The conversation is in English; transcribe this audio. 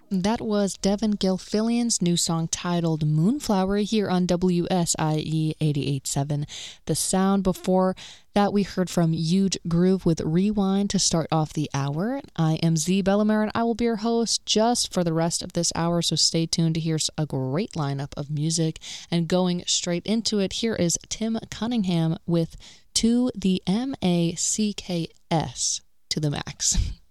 That was Devin Gilfillian's new song titled Moonflower here on WSIE 88.7 The Sound. Before that, we heard from Huge Groove with Rewind to start off the hour. I am Z Bellamere, and I will be your host just for the rest of this hour, so stay tuned to hear a great lineup of music. And going straight into it, here is Tim Cunningham with To the MACKS to the Max.